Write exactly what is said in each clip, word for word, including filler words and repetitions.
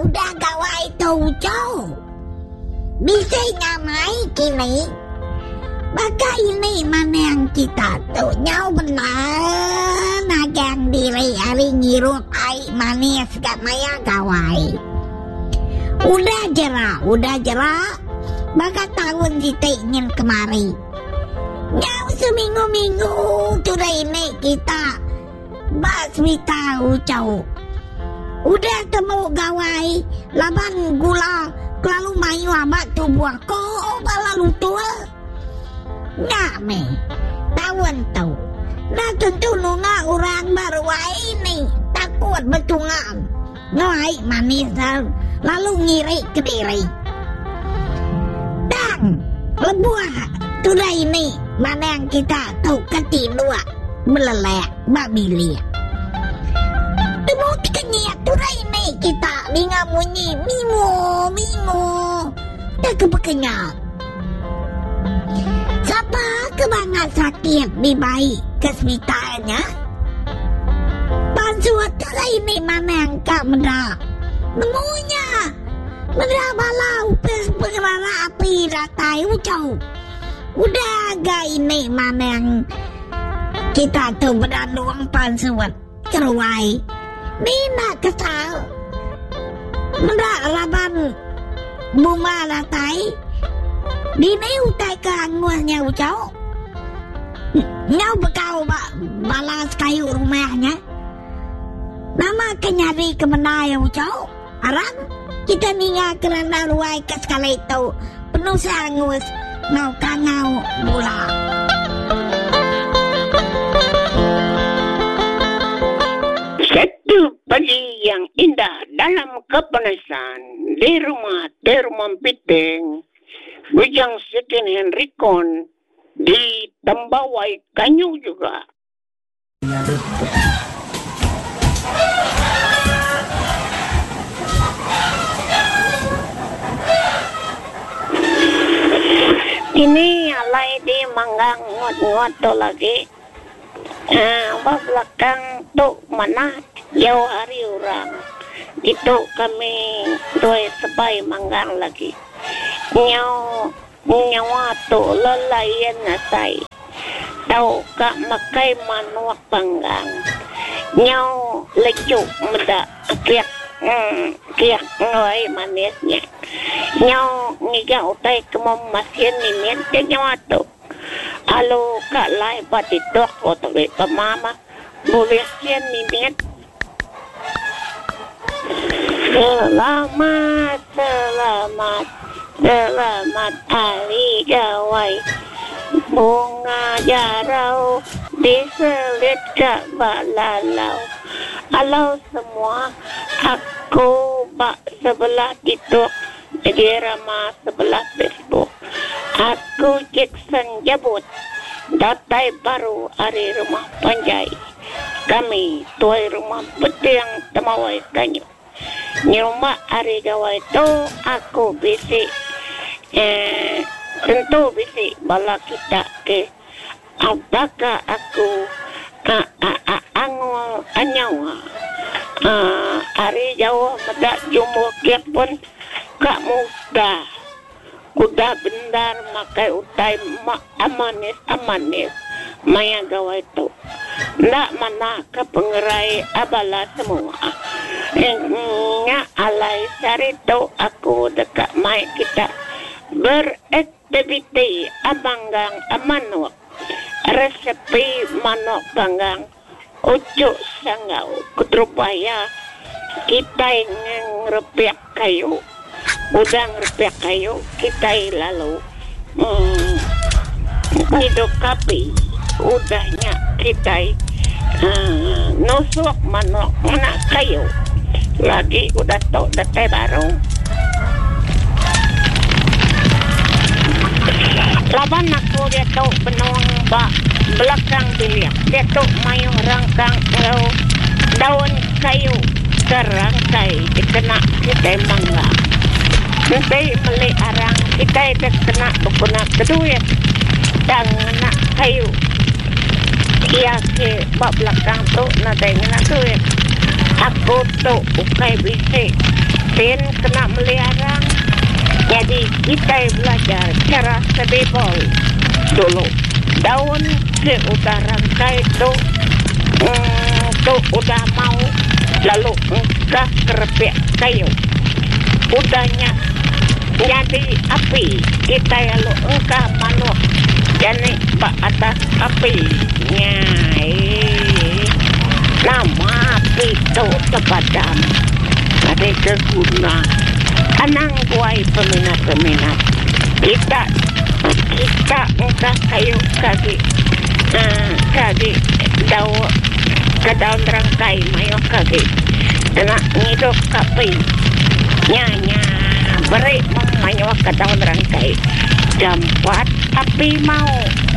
udah gawai tu jauh. Bisa ngamai kini. Maka ini mana yang kita tu nyau benar nagang diri hari ngirup ai manis kat maya gawai. Udah jerak, udah jerak. Maka tahun kita ingin kemari. Nyau seminggu-minggu sudah ini kita basmi tahu jauh. Udah temu gawai laban gula lalu mayu abak tu buang ko lalu tua. Nggak me, tahun tahu. Nah tentu nunga orang baru ini takut betungan. Ngai manis lalu ngiri ke diri. Dan lebuah sudah ini mana yang kita tahu ketidua melelek babilia. Temu kenyat sudah ini kita dengar bunyi mimo mimo tak kepekenyat. Siapa kebangan sakit di bayi kesepitannya? Pansuat sudah ini mana yang kak mendak. Nemunya mendak balau pengerara api ratai ucau. Udah agak ini mana yang kita tu berdanduang pansuat keruai. Ni nak kesal. Mendak laban bunga ratai. Di ni utai keangguannya ucau. Nyau bekau balas kayu rumahnya. Nama kenyari kemenai ucau. Arang kita ninga kerana ruai ke sekali itu. Penuh seangus. Ngau kangau mula. Satu pagi yang indah dalam kepanasan. Di rumah, di rumah Piting. Bujang Sitin Henrikon di Tembawai Kanyu juga. Ini alai di manggang ngot-ngot tu lagi. Ah, uh, belakang tu mana jauh hari orang. Itu kami dua sebai manggang lagi. Nyau nyawa tu lelayan nasai. Tahu kak makai manuak panggang. Nyau lecuk muda kiak hmm, kiak ngoi manisnya. Nyau ngiga utai kemam masih ni niat nyawa tu. Alo kak lai pati dok atau pemama boleh sian ni niat. Selamat, selamat. Selamat hari gawai. Bunga jarau diselit ke balalau. Halo semua, aku bak sebelah TikTok, di ramah sebelah Facebook. Aku Jackson Jabut. Datai baru hari rumah Panjai. Kami tuai rumah Petiang Temawai Kanyu. Nyuma hari gawai tu aku bisik. Eh, tentu bisik bala kita ke apakah aku a a a angol anyawa ah hari Jawa medak jumbo kiak pun kak muda kuda bendar makai utai mak amanis amanis maya gawai tu ndak mana ke pengerai abala semua nya alai sari tu aku dekat mai kita beraktiviti abanggang amanok resepi manok panggang ucuk sangau kutrupaya kita ngerepiak kayu udang repiak kayu kita lalu hmm, hidup kapi udahnya kita uh, nusuk manok mana kayu lagi udah tau datai baru laban aku dia tau penuang bak belakang biliak dia tau mayung rangkang ngau daun kayu kerangkai dikena kita mangga nanti meli arang kita dah kena tukuna kedua dan nak kayu ia ke bak belakang tu nanti ngena tu Aku tu bukan bisik. Tin kena meliarang. Jadi kita belajar cara sedebol dulu. Daun si udah rangkai tu, hmm, tu udah mau. Lalu engkau kerepek kayu. Udahnya jadi api. Kita lalu engkau manu. Jadi pak atas api. Nyai. Nama api tu terpadam. Ada keguna. Anang buai peminat-peminat. Kita kita engkau kayu kaki uh, kaki daun ke daun rangkai mayo kaki kena ngiduk kapi nyanya beri mayo ke daun rangkai jampat api mau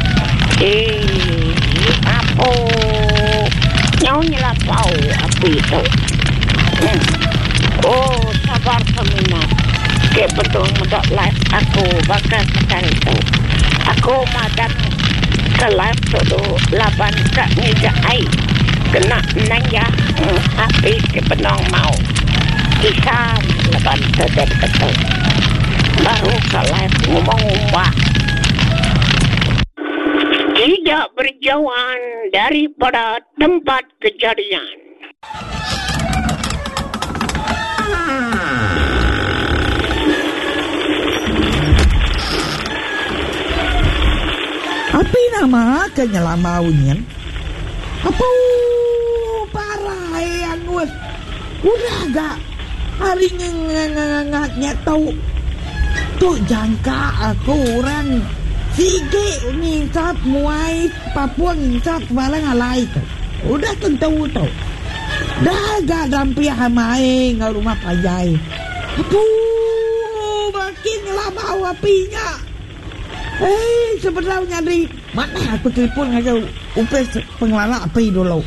eh apa nyau nyelapau api itu hmm. Oh sabar peminat ke betul mudah live aku bakal sekali tu aku madam ke live tu laban kak nija ai kena nanya hmm, api ke penong mau kisah laban sedek ketul baru ke live ngomong-ngomong tidak berjauhan daripada tempat kejadian. Apa nama kenyelamaunya? Apa parah yang gue udah gak hari ngangatnya tahu tuh jangka aku orang sige ngisap muai Papua ngisap barang alai tuh udah tentu tuh dah gak dampi hamai nggak rumah pajai apa makin lama apinya. Eh, sebenarnya di mana aku telepon aja upes pengelola api dulu.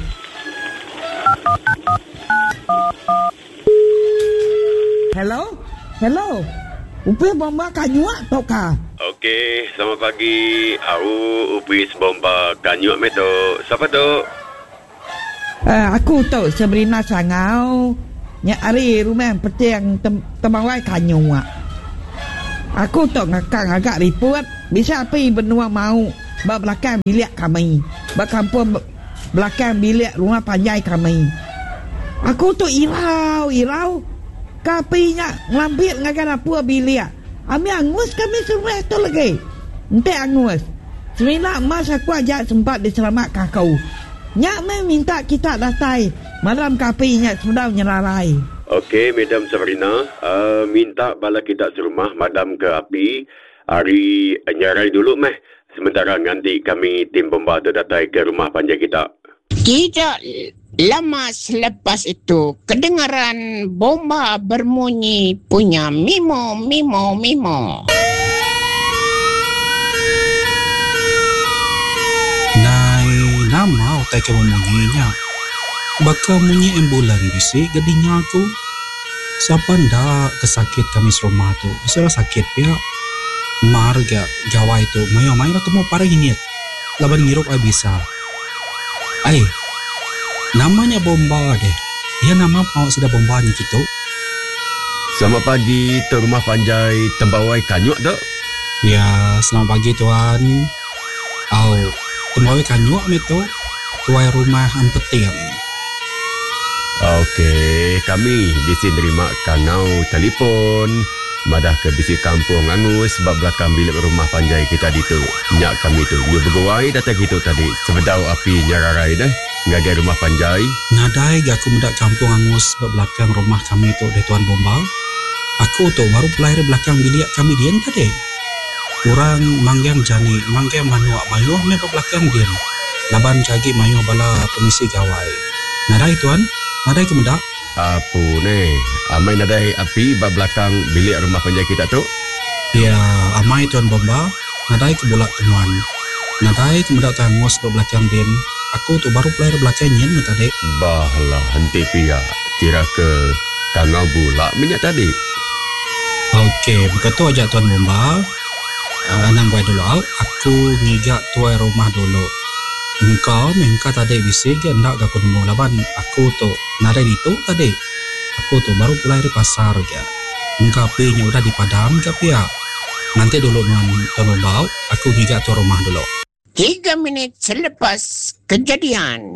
Hello? Hello? Upes bomba kanyuak tau kah? Okey, selamat pagi. Aku upes bomba kanyuak meto. Siapa tu? Uh, aku tu Sabrina Sangau. Nya ari rumah petiang tem- temawai kanyuak. Aku tu ngakang agak report bisa pergi benua mau bak belakang bilik kami bak kampung belakang bilik rumah panjai kami. Aku tu irau irau kapinya nglambil ngakan apa bilik ami angus kami semua tu lagi ente angus semina mas aku ajak sempat diselamatkan kau nyak minta kita datai malam kapinya sudah nyelarai. Okey, Madam Sabrina, uh, minta bala kita serumah madam ke api. Hari nyarai dulu meh. Sementara nanti kami tim bomba tu datai ke rumah panjang kita. Tidak lama selepas itu, kedengaran bomba berbunyi punya mimo, mimo, mimo. Nai, nama otai ke bunyinya. Baka bunyi ambulan bisi gadinya aku. Siapa ndak kesakit kami serumah tu. Bisa sakit pihak. Marga gawai tu mayo mayo temu parang init. Laban ngirup ay bisa. Ay. Namanya bomba deh. Ya nama mau sudah bombanya gitu. Selamat pagi, tu rumah panjai Tembawai Kanyuk tak? Ya, selamat pagi tuan. Au, Tembawai Kanyuk itu tuai rumah Ampetiang. Okey, kami bisi nerima kanau telefon. Madah ke bisi kampung angus sebab belakang bilik rumah panjai kita ditu. Nyak kami tu, nyu bergawai datang gitu tadi. Sebedau api nyararai dah. Ngagai rumah panjai. Nadai gak aku mendak kampung angus sebab belakang rumah kami tu di tuan bomba. Aku tu baru pelahir belakang bilik kami dian tadi. Kurang manggang jani, manggang manuak mayuh me belakang dian. Laban cagi mayuh bala pemisi gawai. Nadai tuan, nadai ke mendak? Apa ni? Amai nadai api bab belakang bilik rumah panjai kita tu? Ya, amai tuan bomba. Nadai ke bolak temuan. Nadai ke mendak tangus bab belakang dian. Aku tu baru pelahir belakang nyen tadi. Bahlah henti pia. Kira ke kangau bulak minyak tadi. Okey, begitu aja tuan bomba. Uh, Anang buat dulu au. Aku ngijak tuai rumah dulu. Engkau mengka tadi bisik ke ndak aku nemu laban aku tu nada itu tadi. Aku tu baru pulang dari pasar ke. Engkau pinya udah dipadam ke pia. Nanti dulu nuan tolong bau, aku giga tu rumah dulu. Tiga minit selepas kejadian.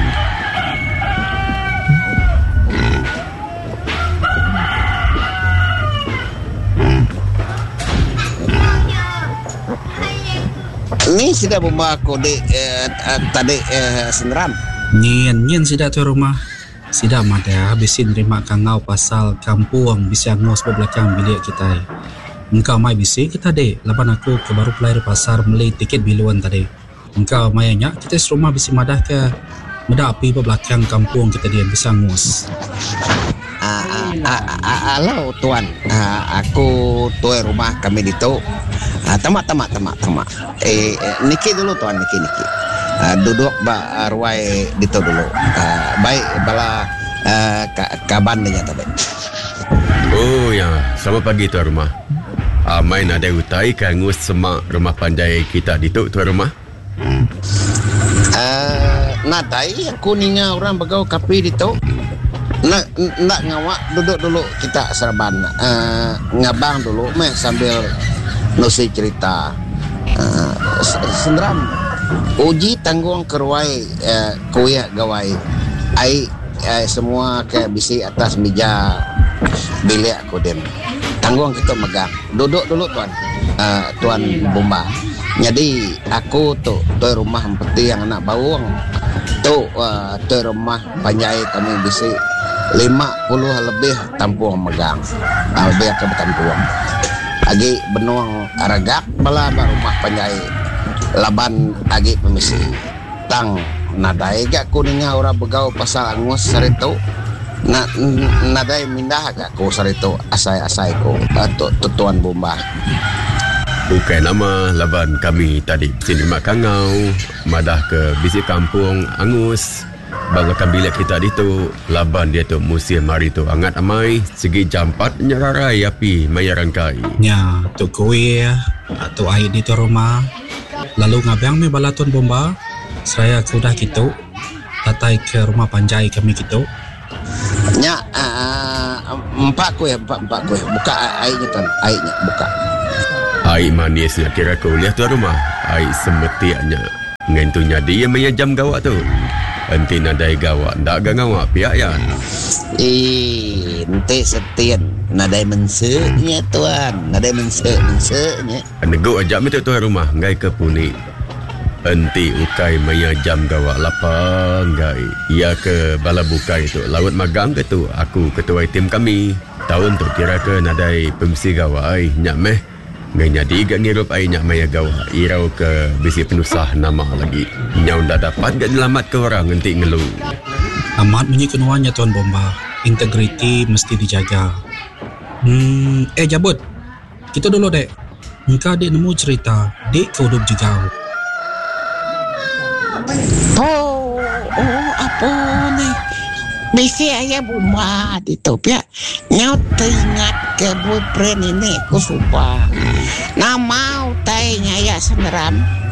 Ni sudah bomba aku di eh, eh, tadi eh, senram. Nyen nyen sudah tu rumah. Sudah mada habisin terima kangau pasal kampung bisa ngos belakang bilik kita. Engkau mai bisi kita dek. Lapan aku ke baru pelai pasar beli tiket biluan tadi. Engkau mai nya kita serumah bisi madah ke meda api belakang kampung kita dia bisa ngos. Ah, ah, ah, halo tuan. Ah, aku tuan rumah kami di tu. Ah, tamak tamak tamak tamak. Eh, eh niki dulu tuan niki niki. Ah, duduk ba arwai di tu dulu. Ah, baik bala ah, ka, kaban dia tadi. Oh ya, selamat pagi tuan rumah. Ah, main ada utai kangus semak rumah pandai kita di tu tuan rumah. Ah, nadai aku ninya orang begau kapi di tu. Nak nak ngawak duduk dulu kita serban. Uh, ngabang dulu meh sambil nusi cerita. Uh, Sendram uji tanggung keruai uh, kuya gawai. Ai uh, semua ke bisi atas meja bilik aku den. Tanggung kita megang. Duduk dulu tuan. Uh, tuan Bomba. Jadi aku tu tuan rumah empeti yang anak bawang. Tu uh, tuan rumah panjai kami bisi lima puluh lebih tampuang megang. Uh, lebih ke tampuang. Agi benuang aragak bala rumah panjai laban agi pemisi. Tang nadai gak kuninga ora begau pasal angus sarito. Na nadai mindah gak ku sarito asai-asai ku atau tuan Bomba. Bukan nama laban kami tadi sini makangau madah ke bisi kampung angus. Banggakan bilik kita di tu laban dia tu musim hari tu angat amai segi jampat nyararai api mayaran kai. Nya tu kue atau air di tu rumah. Lalu ngabang me balaton Bomba. Saya sudah gitu datai ke rumah panjai kami gitu. Nya uh, empat kue empat empat kue buka airnya tuan airnya buka. Air manis nak kira kau lihat tuan rumah. Air semetiaknya ngentunya dia punya jam gawak tu. Enti nadai gawak ndak gangawak pihak ya. Eh, ente setian nadai mensenya tuan, nadai mense mensenya. Nego ajak me tu tuan rumah ngai ke puni. Enti ukai maya jam gawak lapang gai. Ia ke bala bukai tu laut magang ke tu. Aku ketua tim kami. Tahun tu kira ke nadai pemsi gawak ai nyak meh. Ngai nyadi gak ngirup ai nyak maya gawak. Irau ke bisi penusah nama lagi. Nyau dah dapat gak nyelamat ke orang enti ngelu. Amat bunyi kenuannya tuan Bomba. Integriti mesti dijaga. Hmm, eh jabut. Kita dulu dek. Engkau dek nemu cerita dek kau hidup juga. Oh, oh apa ni? Bisi ayah Bomba di tu pia. Nyau teringat ke boyfriend ini ku supa. Nama utainya ya seneram.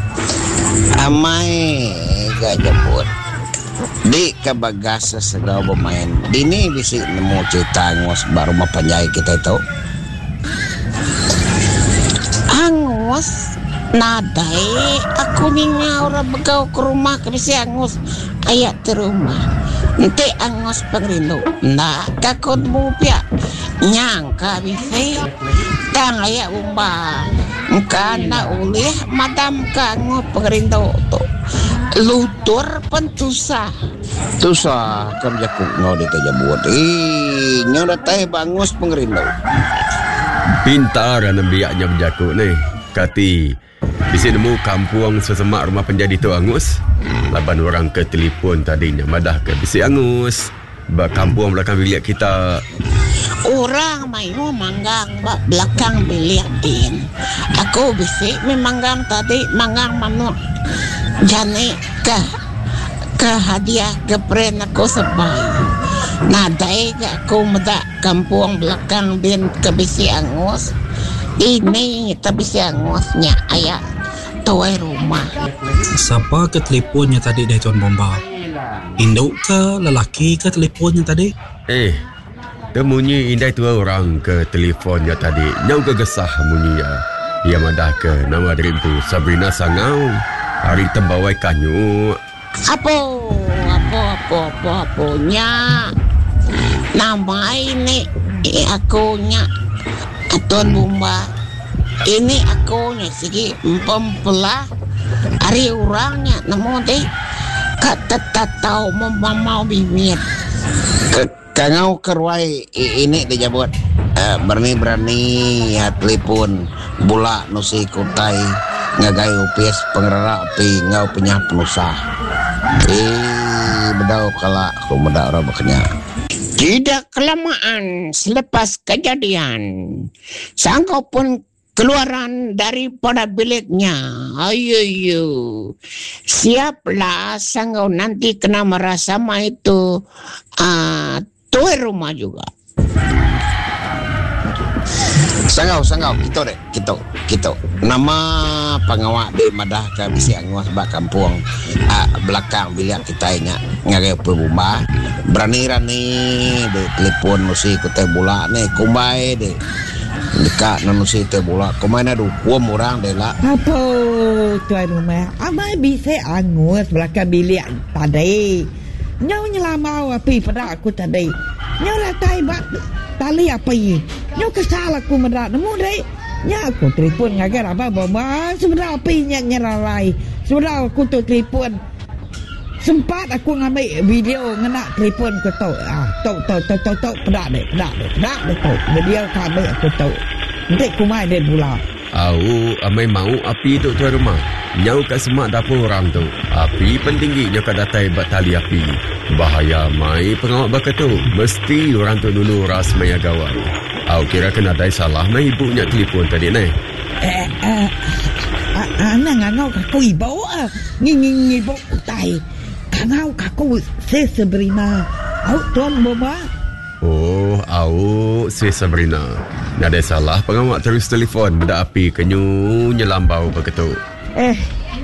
Amai gak jemput. Di kebagas segala bermain. Dini bisi nemu cerita angus baru mapanjai kita itu. Angus nadai aku ninga orang begau ke rumah ke bisi angus ayat ke rumah. Nanti angus pengrindu. Nah kakut mupia nyangka bisi tang ayat Bomba. Karena oleh madam kangu pengerindu tu lutur pentusah tusah kerja kukno di kerja buat eh nyoda teh bangus pengerindu Pintar dan biaknya berjakuk ni. Kati bisi nemu kampung sesemak rumah penjadi tu angus. Laban orang ke telefon tadinya madah ke bisi angus. Ba kampung belakang bilik kita. Orang mayu manggang bak belakang bilik din. Aku bisi memanggang tadi manggang manuk. Jani ke ke hadiah ke pren aku sebai. Nadai ke aku medak kampung belakang din ke bisi angus. Ini ke bisi angusnya ayah tuai rumah. Siapa ke teleponnya tadi dari Tuan Bomba? Induk ke lelaki ke teleponnya tadi? Eh, temunyi indai tua orang ke telefonnya tadi. Nyau kegesah munyi ya. Ia madah ke nama diri tu Sabrina Sangau. Hari tembawai kanyu. Apa? Apa? Apa? Apa? Apa? Nya. Nama ini aku nya. Tuan Bomba. Ini aku nya segi pempelah. Hari orangnya namun deh kata tak tahu mau bibir. Kangau kerwai ini dia buat uh, berani-berani ya telepon bola nusi kutai ngagai upis pengerara api ngau punya penusah. Eh bedau kala aku bedau orang bekenya. Tidak kelamaan selepas kejadian Sangkau pun keluaran daripada biliknya. Ayo, siaplah Sangkau nanti kena merasa sama itu uh, tuan rumah juga. Sangkau, Sangkau, kita deh, kita, kita. Nama pengawak di madah ke bisi angus bak kampung uh, belakang bilik kita nya ngagai pebumba. Berani-rani de telepon musi kutai bola ni kumbai de. Dekat nanusi teh bola kemana du kuam orang deh lah. Apa tuan rumah? Amai bisa angus belakang bilik tadi. Nyau nyelamau api pada aku tadi. Nyau latai bak tali api. Nyau kesal aku merak nemu deh. Nya aku telefon ngagar apa bawa sebenarnya api nya nyeralai. Sebenarnya aku tu telefon. Sempat aku ngambil video ngena telefon aku tahu. Ah, tahu tahu tahu tahu tahu pedak deh, pedak deh, pedak deh tahu. Video kami aku tahu. Nanti aku main deh pula. Au, amai mau api tu tuan rumah. Nyau kat semak dapur orang tu. Api pentingginya kat datai batali api. Bahaya mai pengawak bakal tu. Mesti orang tu dulu ras maya gawai. Au kira kena ada salah mai ibunya telefon tadi ni. Eh, eh, ana ngangau kaku ibu ah. Ni ni ni ibu utai. Ngangau kaku se Sabrina. Au tuan Bomba. Oh, au si Sabrina. Ada salah pengawak terus telefon benda api kenyu nyelambau begitu. Eh,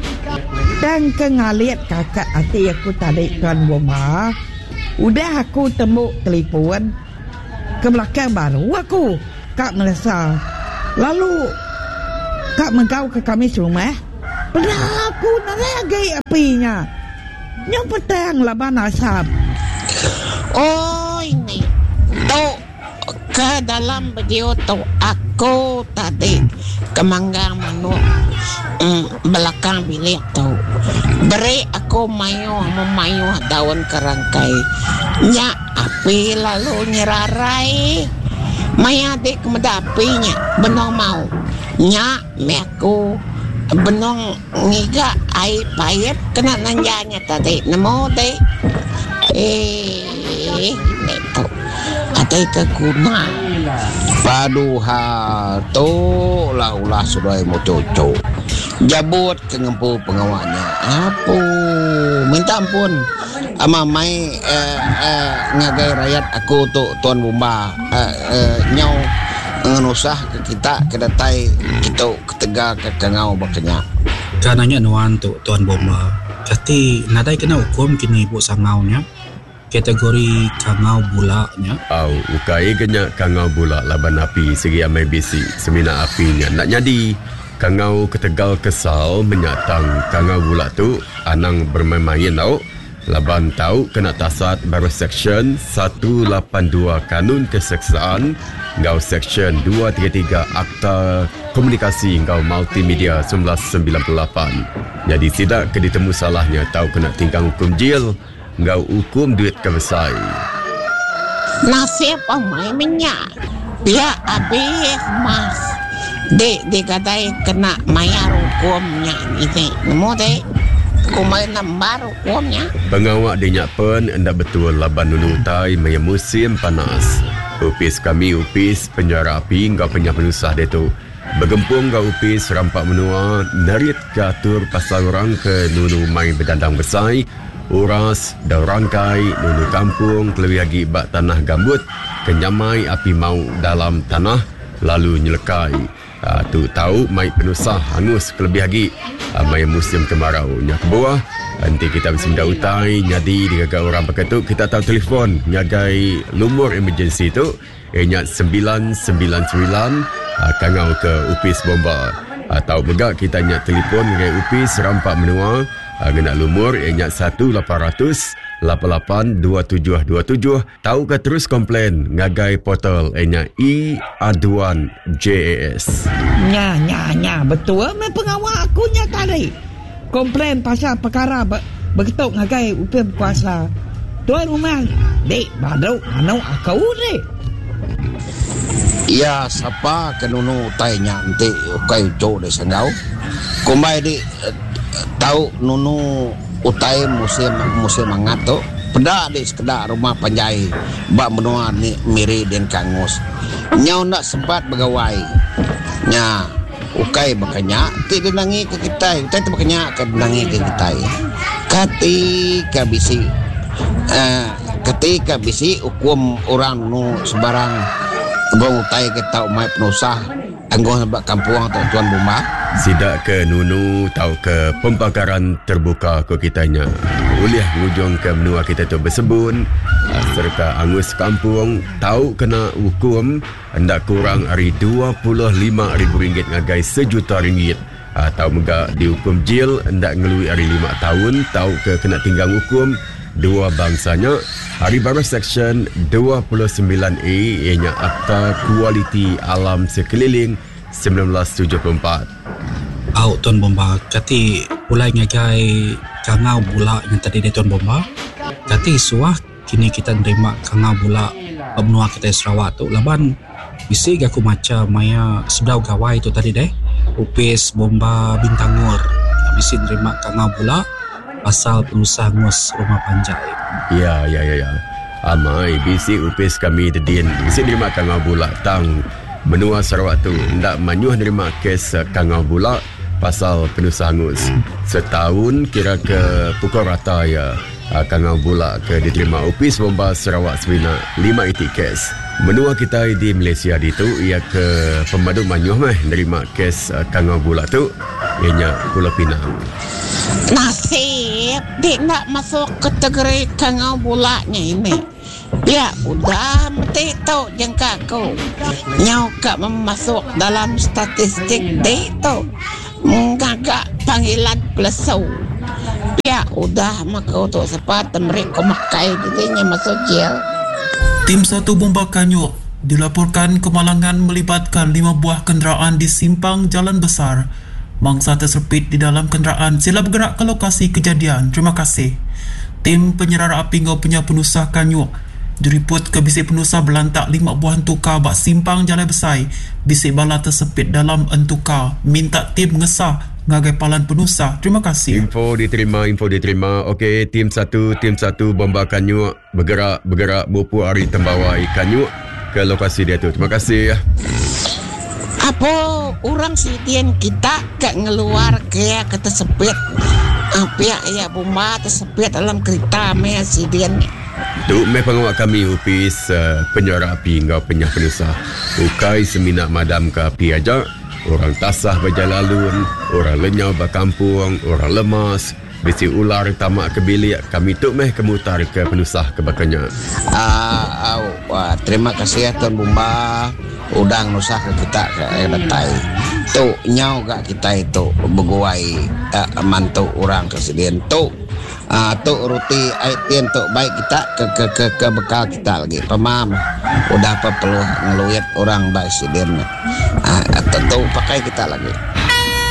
dan kengaliat kakak hati aku tadi tuan Bomba. Udah aku temu telefon ke belakang baru aku kak melesar. Lalu kak mengkau ke kami rumah. Pernah aku nalagi apinya. Yang petang laban asap. Oh ini tu ke dalam video tu aku tadi kemanggang manu mm, belakang bilik tu beri aku mayu memayu daun kerangkai nya api lalu nyerarai maya adik medapinya benong mau nya meku benong ngiga air payep kena nanjanya tadi nemu deh eh itu ada keguna paduha tu lah ulah sudah mau cocok jabut ke ngempu pengawalnya apa minta ampun ama mai eh, eh, ngagai rakyat aku tu tuan Bomba eh, eh, nyau ngenusah ke kita ke datai kita ketegak ke kangau bakenya Kananya nuan tu tuan Bomba. Kati nadai kena hukum kini ibu sangaunya. Kategori kangau bulaknya. Au, ukai kena kangau bulak laban api segi amai bisi semina apinya nak jadi. Kangau ketegal kesal menyatang kangau bulak tu anang bermain-main tau. Laban tahu kena tasat baru seksyen seratus lapan puluh dua Kanun Keseksaan ngau seksyen dua tiga tiga Akta Komunikasi ngau Multimedia seribu sembilan ratus sembilan puluh lapan. Jadi tidak keditemu salahnya tahu kena tingkang hukum jil ngau hukum duit kebesai. Nasib amai minyak dia habis mas dek dek katai kena mayar hukumnya ini nemu dek kumai nambar hukumnya pengawak dinyak pen hendak betul laban nunutai maya musim panas. Upis kami upis penjara api ngau penyah penusah dia tu bergempung ngau upis rampak menua narit gatur pasal orang ke nunu main berdandang besai uras dan rangkai nunu kampung kelebih lagi bak tanah gambut kenyamai api mau dalam tanah lalu nyelekai. Uh, tu tahu mai penusah hangus kelebih lagi uh, mai musim kemarau nya ke bawah. Nanti kita bisa minta utai nyadi digagal orang pakai tu kita tahu telefon nyagai lumur emergency tu ianya sembilan sembilan sembilan uh, kangau ke upis bomba. Uh, tahu megak kita nyak telefon ngai upis rampak menua uh, ngena lumur ianya satu lapan ratus lapan lapan dua tujuh dua tujuh. Tahu ke terus komplain ngagai portal ianya E aduan J A S. Nya nya nya betul me pengawal aku nya tadi. Komplain pasal perkara be- begitu ngagai upin kuasa. Tuan rumah dek badau anu aku dek. Ya siapa kenunu tanya nanti ukai jo de sangau. Kumai di uh, tahu nunu utai musim musim mangato. Peda di sekedar rumah panjai bak menua ni miri dan kangus. Nyau nak sempat bergawai. Nya ukai makanya tidak nangi ke kita. Kita tu makanya akan nangi ke kita. Ketika bisi uh, ketika bisi hukum orang nu sebarang bang utai kita umai penusah anggoh sebab kampung atau tuan rumah. Sidak ke nunu tahu ke pembakaran terbuka ke kitanya. Uliah ngujung ke menua kita tu bersebun serta angus kampung tahu kena hukum hendak kurang hari dua puluh lima ribu ringgit ngagai sejuta ringgit. Uh, tahu megak dihukum jil hendak ngelui hari lima tahun. Tahu ke kena tinggal hukum dua bangsanya. Hari baru seksyen dua puluh sembilan A ianya Akta Kualiti Alam Sekeliling seribu sembilan ratus tujuh puluh empat. Au Tuan Bomba kati pulai ngagai kangau bula yang tadi dia Tuan Bomba. Kati suah kini kita nerima kangau bula benua kita Sarawak tu laban bisi aku maca maya sebdau gawai tu tadi deh upis bomba Bintangor bisi nerima kangau bula pasal pengusaha ngus rumah panjai. Ya ya ya ya. Amai bisi upis kami dedin bisi nerima kangau bula tang menua Sarawak tu hendak manyuh nerima kes kangau bula pasal penusah hangus. Setahun kira ke pukul rata ya kangau bula ke diterima upis bomba Sarawak Sabina lima itik kes. Menua kita di Malaysia di tu ia ke pemadu manyuh meh nerima kes kangau bula tu ianya Pulau Pinang. Nasib dia nak masuk kategori kangau bulanya ini. Ya udah mesti tahu jangka aku. Nyau kak memasuk dalam statistik dia tu. Menggagak panggilan pelesau. Ya udah maka untuk sepat mereka makai dirinya masuk jail. Tim satu Bomba Kanyuk dilaporkan kemalangan melibatkan lima buah kenderaan di simpang Jalan Besar. Mangsa tersepit di dalam kenderaan. Sila bergerak ke lokasi kejadian. Terima kasih. Tim penyerara api ngau punya penusah Kanyuk diriput ke bisik penusah belantak lima buah entuka bak simpang Jalan Besar. Bisik bala tersepit dalam entuka. Minta tim ngesah ngagai palan penusah. Terima kasih. Info diterima, info diterima. Okey, tim satu, tim satu Bomba Kanyuk bergerak, bergerak bupu hari tembawai Kanyuk ke lokasi dia tu. Terima kasih. Apa orang sidian kita ke ngeluar ke ke tersepit. Pihak ya bomba tersepit dalam kereta meh sidian. Tu meh pengawal kami upis uh, penyara api ngau penyah penusah. Ukai seminat madam ke api aja. Orang tasah berjalalun, orang lenyau berkampung, orang lemas, bisi ular tamak ke bilik. Kami tu meh kemutar ke penusah kebakanya. Ah, uh, uh, terima kasih ya Tuan Bomba. Udang nusah ke kita ke datai. Tu nyau gak kita itu berguai uh, mantu orang kesedian tu. Ah, tu ruti aitien tu baik kita ke ke ke, ke bekal kita lagi. Pemam. Udah apa perlu ngeluit orang baik sedien. Ah, tu pakai kita lagi.